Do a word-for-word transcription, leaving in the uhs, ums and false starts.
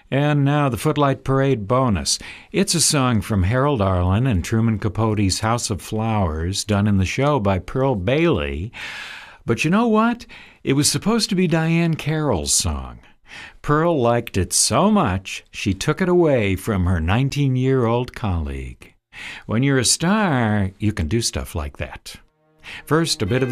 And now the Footlight Parade bonus. It's a song from Harold Arlen and Truman Capote's House of Flowers, done in the show by Pearl Bailey. But you know what? It was supposed to be Diane Carroll's song. Pearl liked it so much, she took it away from her nineteen-year-old colleague. When you're a star, you can do stuff like that. First, a bit of